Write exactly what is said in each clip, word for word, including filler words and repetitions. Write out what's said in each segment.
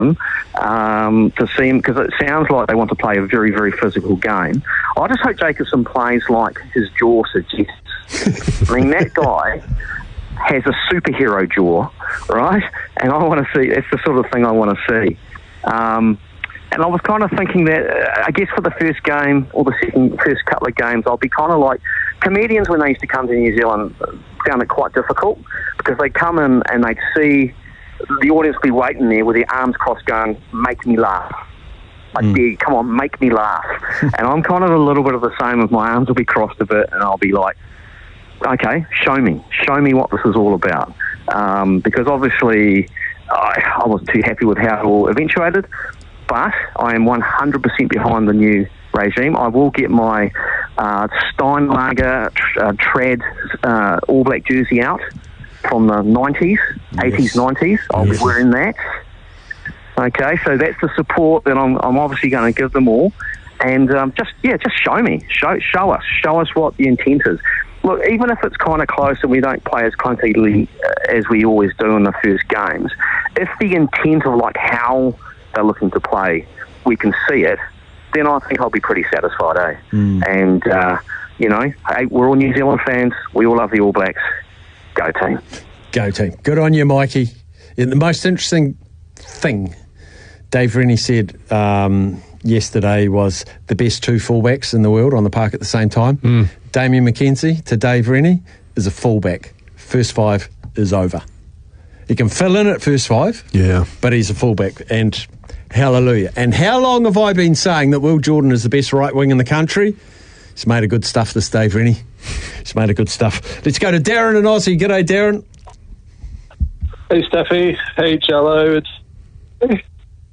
um, to see him, because it sounds like they want to play a very, very physical game. I just hope Jacobson plays like his jaw suggests. I mean, that guy has a superhero jaw, right? And I want to see, that's the sort of thing I want to see. Um, and I was kind of thinking that, uh, I guess for the first game, or the second, first couple of games, I'll be kind of like, comedians when they used to come to New Zealand found it quite difficult, because they'd come in and they'd see the audience be waiting there with their arms crossed going, make me laugh. Like, mm. yeah, come on, make me laugh. And I'm kind of a little bit of the same, with my arms will be crossed a bit and I'll be like, okay, show me. Show me what this is all about. Um, because obviously I, I wasn't too happy with how it all eventuated, but I am one hundred percent behind the new regime. I will get my uh, Steinlager uh, trad uh, All Black jersey out from the nineties, yes. eighties, nineties. I'll yes. be wearing that. Okay, so that's the support that I'm, I'm obviously going to give them all. And um, just, yeah, just show me. Show show us. Show us what the intent is. Look, even if it's kind of close and we don't play as completely uh, as we always do in the first games, if the intent of, like, how they're looking to play, we can see it, then I think I'll be pretty satisfied, eh? Mm. And, uh, you know, hey, we're all New Zealand fans. We all love the All Blacks. Go team. Go team. Good on you, Mikey. And the most interesting thing Dave Rennie said um, yesterday was the best two fullbacks in the world on the park at the same time. Mm. Damian McKenzie to Dave Rennie is a fullback. First five is over. He can fill in at first five, yeah, but he's a fullback. And hallelujah. And how long have I been saying that Will Jordan is the best right wing in the country? He's made a good stuff, this Dave Rennie. He's made a good stuff. Let's go to Darren in Aussie. G'day, Darren. Hey, Staffy. Hey, Jello. It's... Hey.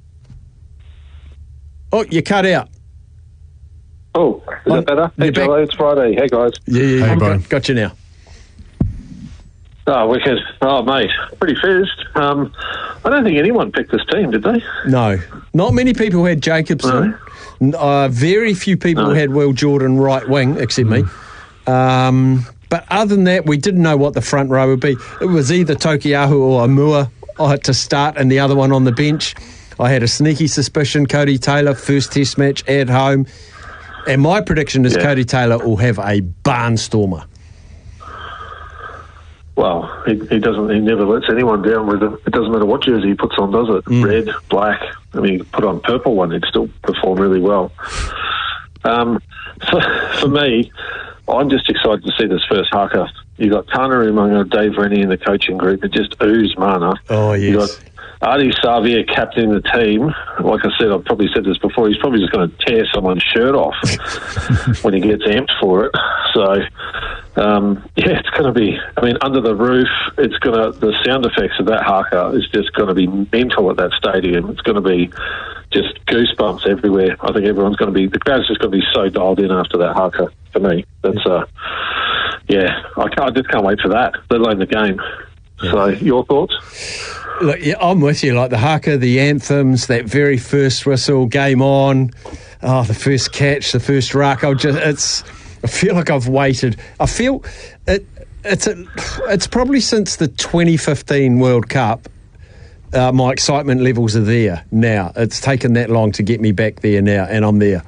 Oh, you cut out. Oh, is that better? Hey, Jello, it's Friday. Hey, guys. Yeah, yeah, hey, yeah. bro. Got, got you now. Oh, wicked. Oh, mate. Pretty fizzed. Um, I don't think anyone picked this team, did they? No. Not many people had Jacobson. No. Uh, very few people no. had Will Jordan right wing, except mm. me. Um, but other than that, we didn't know what the front row would be. It was either Tokiahu or Amua I had to start, and the other one on the bench. I had a sneaky suspicion Cody Taylor, first test match at home. And my prediction is yeah. Cody Taylor will have a barnstormer. Well, he, he doesn't. He never lets anyone down with it. It doesn't matter what jersey he puts on, does it? Mm. Red, black. I mean, you put on purple one, he'd still perform really well. Um, for, for me, I'm just excited to see this first haka. You got Tana Umaga, Dave Rennie in the coaching group. It just ooze mana. Oh yes. You got Ardie Savea captaining the team. Like I said, I've probably said this before, he's probably just going to tear someone's shirt off when he gets amped for it. So, um, yeah, it's going to be, I mean, under the roof, it's going to, the sound effects of that haka is just going to be mental at that stadium. It's going to be just goosebumps everywhere. I think everyone's going to be, the crowd's just going to be so dialed in after that haka for me. That's, uh, yeah, I, can't, I just can't wait for that, let alone the game. Yeah. So, your thoughts? Look, yeah, I'm with you. Like the haka, the anthems, that very first whistle, game on, oh, the first catch, the first ruck. I'll just, it's. I feel like I've waited. I feel it. It's a, it's probably since the twenty fifteen World Cup. Uh, my excitement levels are there now. It's taken that long to get me back there now, and I'm there.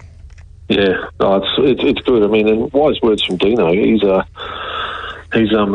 Yeah, no, it's it's, it's good. I mean, and wise words from Dino. He's uh, he's um.